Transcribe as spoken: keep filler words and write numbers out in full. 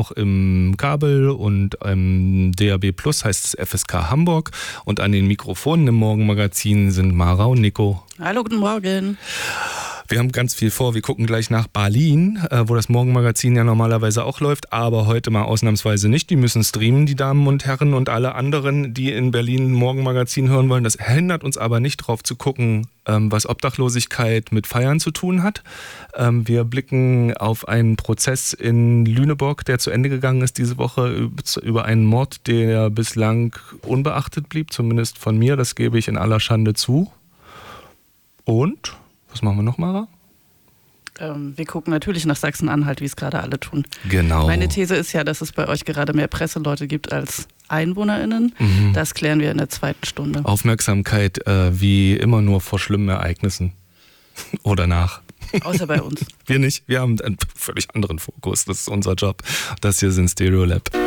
auch im Kabel und im D A B Plus heißt es F S K Hamburg. Und an den Mikrofonen im Morgenmagazin sind Mara und Nico. Hallo, guten Morgen. Wir haben ganz viel vor. Wir gucken gleich nach Berlin, wo das Morgenmagazin ja normalerweise auch läuft, aber heute mal ausnahmsweise nicht. Die müssen streamen, die Damen und Herren und alle anderen, die in Berlin ein Morgenmagazin hören wollen. Das hindert uns aber nicht drauf zu gucken, was Obdachlosigkeit mit Feiern zu tun hat. Wir blicken auf einen Prozess in Lüneburg, der zu Ende gegangen ist diese Woche, über einen Mord, der bislang unbeachtet blieb, zumindest von mir. Das gebe ich in aller Schande zu. Und... was machen wir noch, Mara? Ähm, wir gucken natürlich nach Sachsen-Anhalt, wie es gerade alle tun. Genau. Meine These ist ja, dass es bei euch gerade mehr Presseleute gibt als EinwohnerInnen. Mhm. Das klären wir in der zweiten Stunde. Aufmerksamkeit äh, wie immer nur vor schlimmen Ereignissen. Oder nach. Außer bei uns. Wir nicht. Wir haben einen völlig anderen Fokus. Das ist unser Job. Das hier sind Stereolab.